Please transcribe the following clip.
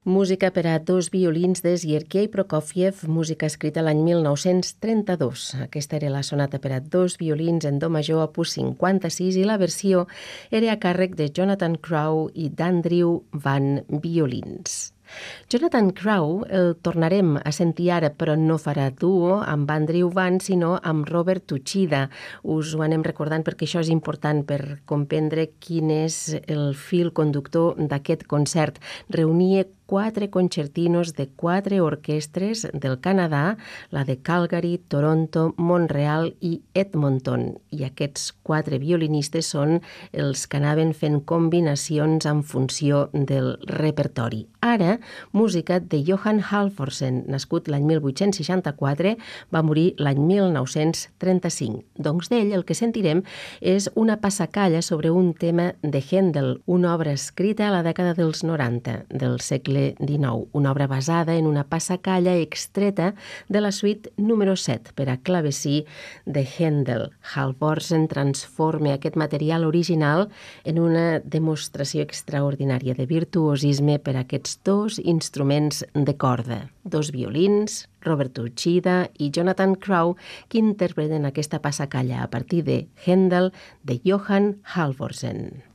Música per a dos violins de Sergei Prokofiev, música escrita l'any 1932. Aquesta era la sonata per a dos violins en do major opus 56 i la versió era a càrrec de Jonathan Crowe i d'Andrew Van Violins. Jonathan Crowe el tornarem a sentir ara, però no farà duo amb Andrew Van, sinó amb Robert Uchida. Us ho anem recordant perquè això és important per comprendre quin és el fil conductor d'aquest concert. Reunia 4 concertinos de 4 orquestres del Canadà, la de Calgary, Toronto, Montreal i Edmonton. I aquests 4 violinistes són els que anaven fent combinacions en funció del repertori. Ara, música de Johan Halvorsen, nascut l'any 1864, va morir l'any 1935. Doncs d'ell el que sentirem és una passacalla sobre un tema de Händel, una obra escrita a la dècada dels 90 del segle XIX, una obra basada en una passacalla extreta de la suite número 7 per a clavecí de Händel. Halvorsen transforma aquest material original en una demostració extraordinària de virtuosisme per a aquests dos instruments de corda, dos violins, Robert Uchida i Jonathan Crowe, que interpreten aquesta passacalla a partir de Händel de Johan Halvorsen.